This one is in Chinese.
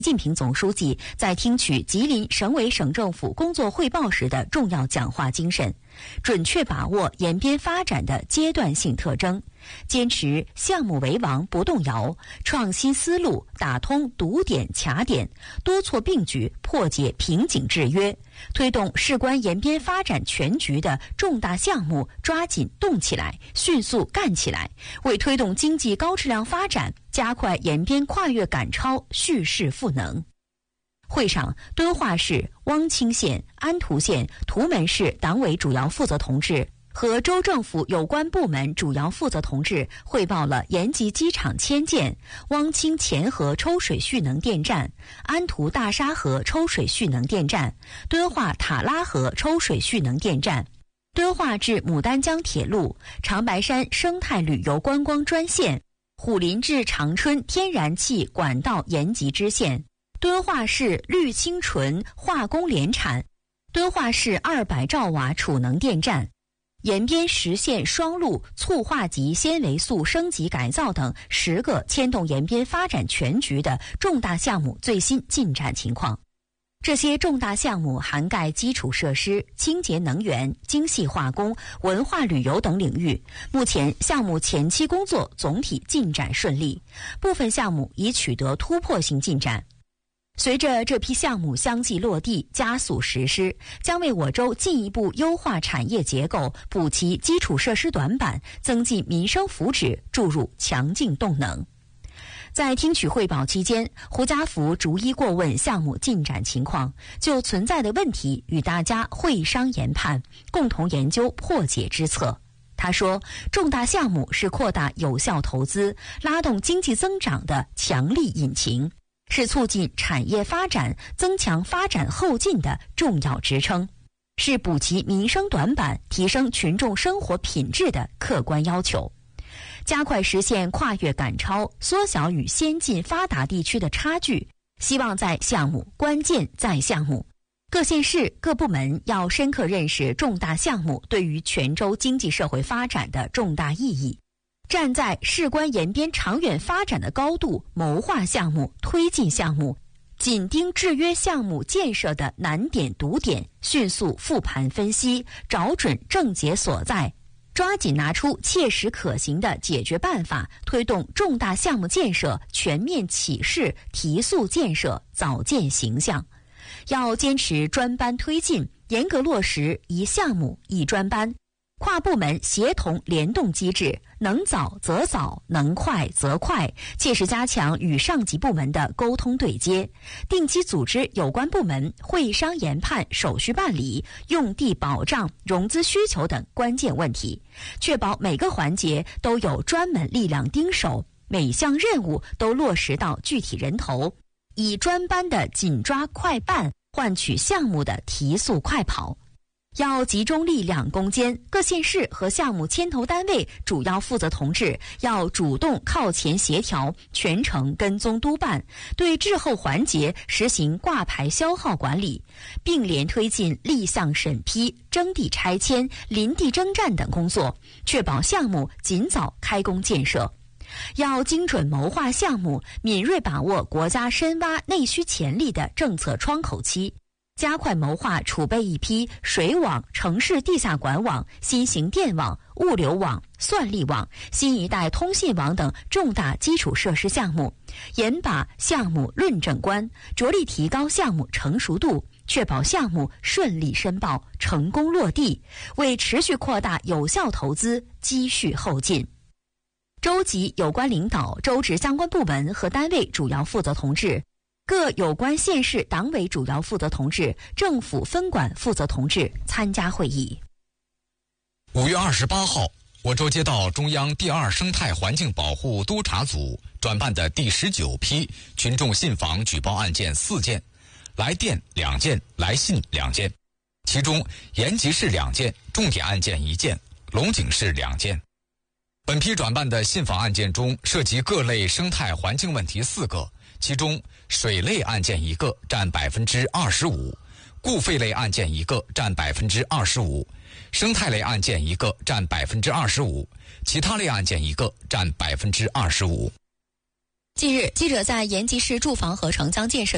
习近平总书记在听取吉林省委省政府工作汇报时的重要讲话精神，准确把握延边发展的阶段性特征，坚持项目为王不动摇，创新思路打通堵点卡点，多措并举破解瓶颈制约，推动事关延边发展全局的重大项目抓紧动起来，迅速干起来，为推动经济高质量发展加快延边跨越赶超蓄势赋能。会上，敦化市、汪清县、安图县、图门市党委主要负责同志和州政府有关部门主要负责同志汇报了延吉机场迁建、汪清前河抽水蓄能电站、安图大沙河抽水蓄能电站、敦化塔拉河抽水蓄能电站、敦化至牡丹江铁路、长白山生态旅游观光专线、虎林至长春天然气管道延吉支线、敦化市绿清纯化工联产、敦化市200兆瓦储能电站、延边实现双路促化级纤维素升级改造等10个牵动延边发展全局的重大项目最新进展情况。这些重大项目涵盖基础设施、清洁能源、精细化工、文化旅游等领域。目前项目前期工作总体进展顺利，部分项目已取得突破性进展。随着这批项目相继落地，加速实施，将为我州进一步优化产业结构，补齐基础设施短板，增进民生福祉，注入强劲动能。在听取汇报期间，胡家福逐一过问项目进展情况，就存在的问题与大家会商研判，共同研究破解之策。他说，重大项目是扩大有效投资、拉动经济增长的强力引擎，是促进产业发展、增强发展后劲的重要支撑，是补齐民生短板、提升群众生活品质的客观要求。加快实现跨越赶超，缩小与先进发达地区的差距，希望在项目，关键在项目。各县市各部门要深刻认识重大项目对于全州经济社会发展的重大意义，站在事关延边长远发展的高度谋划项目、推进项目，紧盯制约项目建设的难点堵点，迅速复盘分析，找准症结所在，抓紧拿出切实可行的解决办法，推动重大项目建设全面起势，提速建设，早见形象。要坚持专班推进，严格落实一项目一专班，跨部门协同联动机制，能早则早，能快则快，切实加强与上级部门的沟通对接，定期组织有关部门会商研判手续办理、用地保障、融资需求等关键问题，确保每个环节都有专门力量盯手，每项任务都落实到具体人头，以专班的紧抓快办换取项目的提速快跑。要集中力量攻坚，各县市和项目牵头单位主要负责同志要主动靠前协调，全程跟踪督办，对滞后环节实行挂牌消耗管理，并联推进立项审批、征地拆迁、临地征战等工作，确保项目尽早开工建设。要精准谋划项目，敏锐把握国家深挖内需潜力的政策窗口期，加快谋划储备一批水网、城市地下管网、新型电网、物流网、算力网、新一代通信网等重大基础设施项目，严把项目论证关，着力提高项目成熟度，确保项目顺利申报、成功落地，为持续扩大有效投资积蓄后劲。州级有关领导、州直相关部门和单位主要负责同志，各有关县市党委主要负责同志、政府分管负责同志参加会议。 5月28号，我州接到中央第2生态环境保护督察组转办的第19批群众信访举报案件4件，来电2件，来信2件，其中延吉市2件，重点案件1件，龙井市2件。本批转办的信访案件中，涉及各类生态环境问题4个，其中水类案件1个，占25%，固废类案件1个，占25%，生态类案件1个，占25%，其他类案件1个，占25%。 近日，记者在延吉市住房和城乡建设